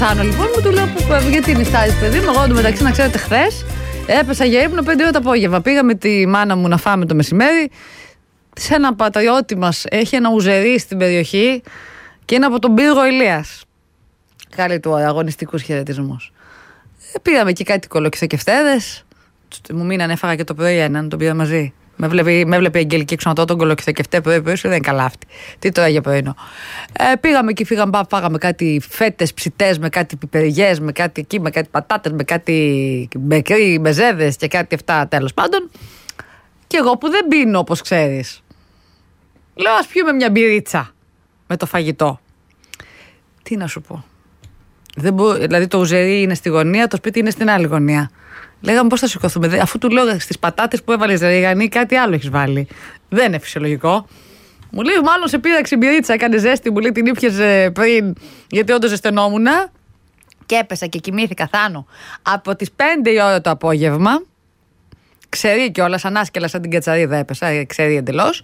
Θάνο λοιπόν, μου του λέω γιατί νηστάζεις παιδί μου. Εγώ εντωμεταξύ να ξέρετε χθες έπεσα για ύπνο 5 ώρα το απόγευμα. Πήγα με τη μάνα μου να φάμε το μεσημέρι. Σε ένα πατριώτη μας έχει ένα ουζερί στην περιοχή και είναι από τον πύργο Ηλίας. Καλή του ώρα, αγωνιστικούς χαιρετισμούς. Πήγαμε εκεί κάτι κολοκυθοκευτέδες. Μου μείνανε, έφαγα και το πρωί έναν, τον πήρα μαζί. Με έβλεπε η Αγγελική έξω να τον κολοκυθοκευτέ πρωί, δεν είναι καλά αυτή. Τι τώρα για πρωινό. Πήγαμε εκεί, φάγαμε κάτι φέτες ψητές με κάτι πιπεριές, με κάτι εκεί, με κάτι πατάτες, με κάτι μπεκρί, μεζέδες και κάτι αυτά τέλος πάντων. Και εγώ που δεν πίνω όπως ξέρεις, λέω ας πιούμε μια μπυρίτσα με το φαγητό. Τι να σου πω. Δηλαδή το ουζερί είναι στη γωνία, το σπίτι είναι στην άλλη γωνία. Λέγαμε πώς θα σηκωθούμε. Αφού του λέω στις πατάτες που έβαλες ρίγανη, κάτι άλλο έχεις βάλει. Δεν είναι φυσιολογικό. Μου λέει, μάλλον σε πήραξε η μπυρίτσα, έκανε ζέστη. Μου λέει, την ήπιες πριν, γιατί όντως ζεσθενόμουνα. Και έπεσα και κοιμήθηκα, Θάνο, από τις 5 η ώρα το απόγευμα. Ξερή κιόλας, ανάσκελα σαν την κατσαρίδα έπεσα, ξερή εντελώς.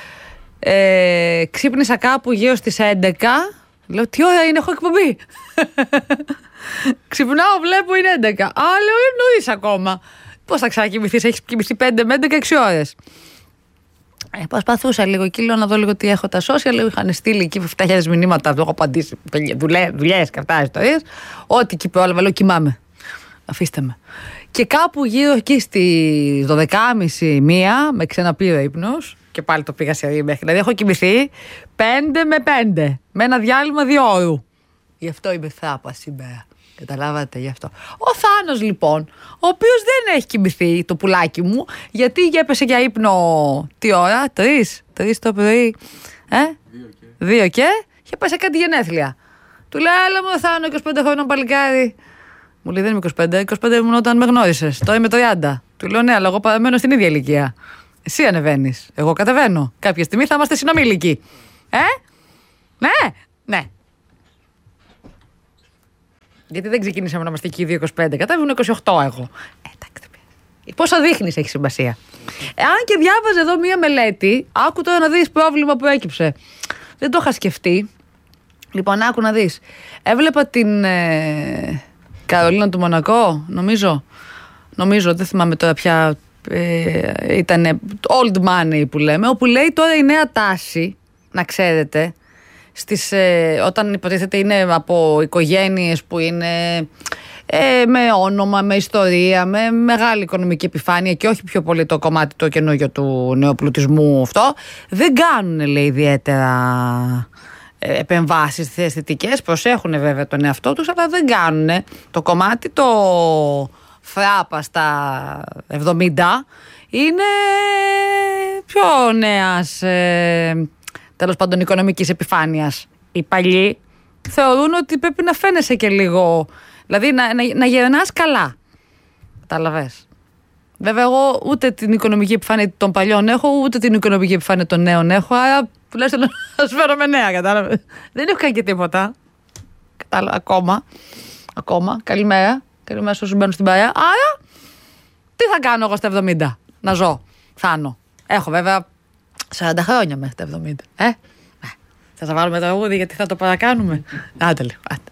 Ξύπνησα κάπου γύρω στις 11. Λέω, τι ώρα είναι, έχω εκπομπή. Ξυπνάω, βλέπω είναι 11. Λέω, είναι νωρίς ακόμα. Πώς θα ξανακοιμηθείς, έχεις κοιμηθεί 5 με 11, 6 ώρες. Προσπαθούσα λίγο εκεί, λέω να δω λίγο τι έχω τα social. Λέω, είχαν στείλει εκεί 7.000 μηνύματα, το έχω απαντήσει. Δουλειές και αυτά, ιστορίες. Ό,τι εκεί πρόλαβα, λέω, κοιμάμαι. Αφήστε με. Και κάπου γύρω εκεί στη 12.30 μία με ξαναπήρε ύπνος. Και πάλι το πήγα σε ρήμεχ. Δηλαδή έχω κοιμηθεί 5 με 5. Με ένα διάλειμμα 2 ώρου. Γι' αυτό είμαι θράπα σήμερα. Καταλάβατε γι' αυτό. Ο Θάνος λοιπόν, ο οποίος δεν έχει κοιμηθεί το πουλάκι μου, γιατί έπεσε για ύπνο τι ώρα, 3 το πρωί. 2 και είχε πάει σε κάτι γενέθλια. Του λέει, έλα μου Θάνο, 25 χρόνια παλικάρι. Μου λέει, δεν είμαι 25 ήμουν όταν με γνώρισες. Τώρα είμαι 30. Του λέω, ναι, αλλά εγώ παραμένω στην ίδια ηλικία. Εσύ ανεβαίνεις. Εγώ κατεβαίνω. Κάποια στιγμή θα είμαστε συνομήλικοι. Ναι. Γιατί δεν ξεκινήσαμε να είμαστε εκεί 25. Κατέβαινε 28 εγώ. Εντάξει. Πόσο δείχνεις έχει σημασία. Αν και διάβαζε εδώ μία μελέτη, άκου τώρα να δεις πρόβλημα που έκυψε. Δεν το είχα σκεφτεί. Λοιπόν, άκου να δεις. Έβλεπα την Καρολίνα του Μονακό, νομίζω, δεν θυμάμαι τώρα πια. Ήταν old money που λέμε, όπου λέει τώρα η νέα τάση, να ξέρετε, όταν υποτίθεται είναι από οικογένειες που είναι με όνομα, με ιστορία, με μεγάλη οικονομική επιφάνεια και όχι πιο πολύ το κομμάτι το καινούργιο του νεοπλουτισμού αυτό, δεν κάνουν, λέει, ιδιαίτερα επεμβάσεις αισθητικές, προσέχουν βέβαια τον εαυτό τους, αλλά δεν κάνουν το κομμάτι το φράπα στα 70 είναι πιο νέας τέλος πάντων οικονομικής επιφάνειας. Οι παλιοί θεωρούν ότι πρέπει να φαίνεσαι και λίγο, δηλαδή να γερνάς καλά. Κατάλαβες. Βέβαια εγώ ούτε την οικονομική επιφάνεια των παλιών έχω, ούτε την οικονομική επιφάνεια των νέων έχω, άρα τουλάχιστον να σφαίρομαι νέα, κατάλαβες. Δεν έχω κάνει και τίποτα. Ακόμα. Καλημέρα σε όσους μπαίνουν στην παρέα. Άρα, τι θα κάνω εγώ στα 70, να ζω, Θάνο. Έχω βέβαια 40 χρόνια μέχρι τα 70. Θα βάλουμε τραγούδι γιατί θα το παρακάνουμε. Άντε λίγο.